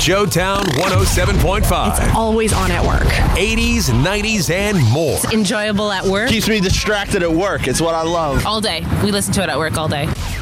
Joetown 107.5. It's always on at work. 80s, 90s, and more. It's enjoyable at work. Keeps me distracted at work. It's what I love. All day. We listen to it at work all day.